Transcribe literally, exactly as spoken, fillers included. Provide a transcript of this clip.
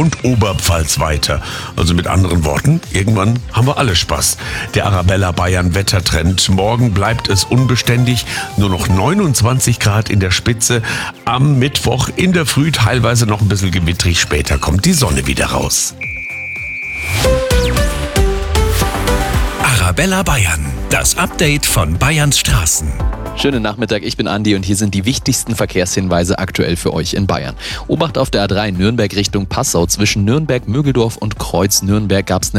und Oberpfalz weiter. Also mit anderen Worten, irgendwann haben wir alle Spaß. Der Arabella Bayern Wettertrend. Morgen bleibt es unbeständig. Nur noch neunundzwanzig Grad in der Spitze. Am Mittwoch in der Früh teilweise noch ein bisschen gewittrig. Später kommt die Sonne wieder raus. Arabella Bayern. Das Update von Bayerns Straßen. Schönen Nachmittag, ich bin Andi und hier sind die wichtigsten Verkehrshinweise aktuell für euch in Bayern. Obacht auf der A drei Nürnberg Richtung Passau. Zwischen Nürnberg, Mögeldorf und Kreuz Nürnberg gab es eine